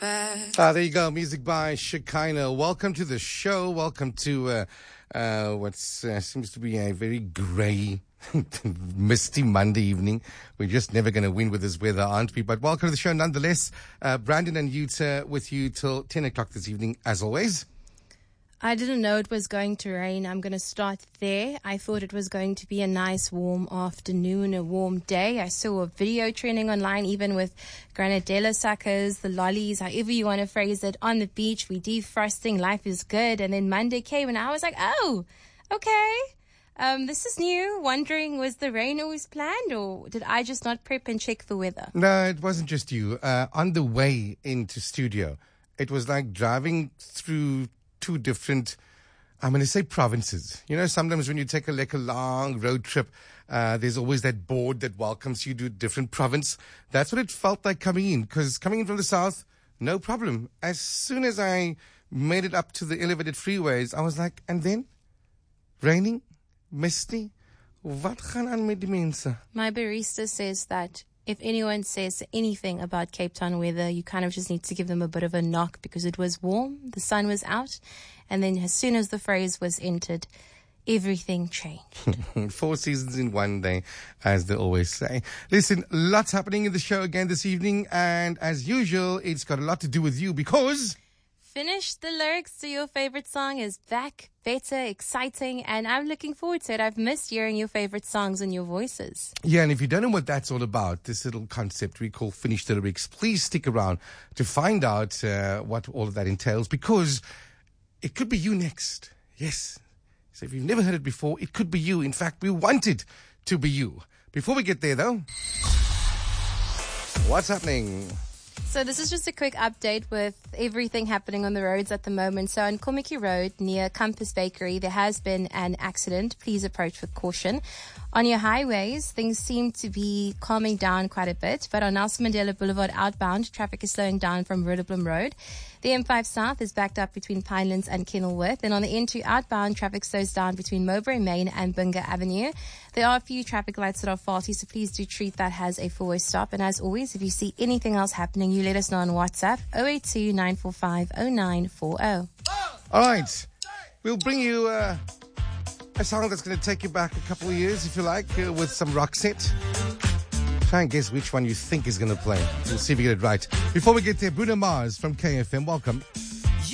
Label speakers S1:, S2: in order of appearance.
S1: There you go. Music by Shekinah. Welcome to the show. Welcome to what seems to be a very grey, misty Monday evening. We're just never going to win with this weather, aren't we? But welcome to the show nonetheless. Brandon and Yuta with you till 10 o'clock this evening, as always.
S2: I didn't know it was going to rain. I'm going to start there. I thought it was going to be a nice warm afternoon, a warm day. I saw a video trending online, even with granadella suckers, the lollies, however you want to phrase it, on the beach. We defrosting, life is good. And then Monday came and I was like, oh, okay. This is new. Wondering, was the rain always planned, or did I just not prep and check the weather?
S1: No, it wasn't just you. On the way into studio, it was like driving through two different, I'm going to say provinces. You know, sometimes when you take a long road trip, there's always that board that welcomes you to a different province. That's what it felt like coming in, because coming in from the south, no problem. As soon as I made it up to the elevated freeways, I was like, and then? Raining? Misty? Wat gaan aan met die mense?
S2: My barista says that if anyone says anything about Cape Town weather, you kind of just need to give them a bit of a knock, because it was warm, the sun was out, and then as soon as the phrase was entered, everything changed.
S1: 4 seasons in one day, as they always say. Listen, lots happening in the show again this evening, and as usual, it's got a lot to do with you, because
S2: Finish the lyrics to your favorite song is back, better, exciting, and I'm looking forward to it. I've missed hearing your favorite songs and your voices.
S1: Yeah, and if you don't know what that's all about, this little concept we call Finish the Lyrics, please stick around to find out what all of that entails, because it could be you next. Yes. So if you've never heard it before, it could be you. In fact, we want it to be you. Before we get there, though, what's happening?
S2: So this is just a quick update with everything happening on the roads at the moment. So on Komiki Road near Compass Bakery, there has been an accident. Please approach with caution. On your highways, things seem to be calming down quite a bit, but on Nelson Mandela Boulevard outbound, traffic is slowing down from Roodeblom Road. The M5 South is backed up between Pinelands and Kenilworth, and on the N2 outbound, traffic slows down between Mowbray Main and Bunga Avenue. There are a few traffic lights that are faulty, so please do treat that as a four-way stop. And as always, if you see anything else happening, you let us know on WhatsApp, 082 945 0940.
S1: All right. We'll bring you a song that's going to take you back a couple of years, if you like, with some Roxette. Try and guess which one you think is going to play. We'll see if you get it right. Before we get there, Bruno Mars from KFM. Welcome.